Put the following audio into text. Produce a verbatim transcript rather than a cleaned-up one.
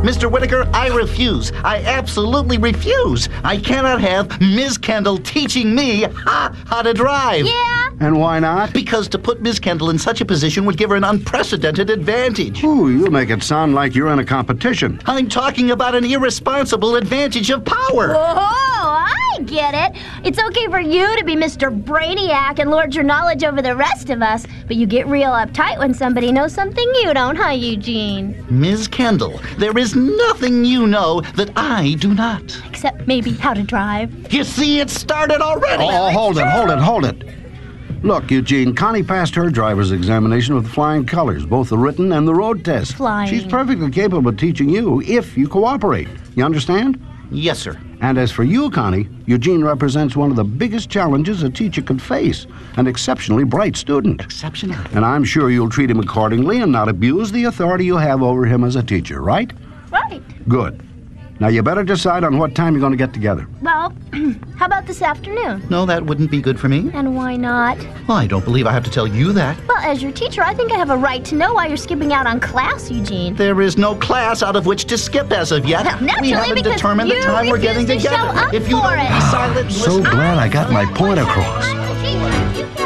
Mister Whitaker, I refuse. I absolutely refuse. I cannot have Miz Kendall teaching me ha, how to drive. Yeah? And why not? Because to put Miz Kendall in such a position would give her an unprecedented advantage. Ooh, you make it sound like you're in a competition. I'm talking about an irresponsible advantage of power. Oh, I get it. It's okay for you to be Mister Brainiac and lord your knowledge over the rest of us, but you get real uptight when somebody knows something you don't, huh, Eugene? Miz Kendall, there is nothing you know that I do not. Except maybe how to drive. You see, it started already. Oh, hold it, hold it, hold it. Look, Eugene, Connie passed her driver's examination with flying colors, both the written and the road test. Flying. She's perfectly capable of teaching you if you cooperate. You understand? Yes, sir. And as for you, Connie, Eugene represents one of the biggest challenges a teacher could face, an exceptionally bright student. Exceptional. And I'm sure you'll treat him accordingly and not abuse the authority you have over him as a teacher, right? Right. Good. Now, you better decide on what time you're going to get together. Well, how about this afternoon? No, that wouldn't be good for me. And why not? Well, I don't believe I have to tell you that. Well, as your teacher, I think I have a right to know why you're skipping out on class, Eugene. There is no class out of which to skip as of yet. Well, naturally, we haven't because determined the you time we're getting refuse to together. show up If you for don't it. be silent, So listen. glad I got my point across. I'm the teacher. You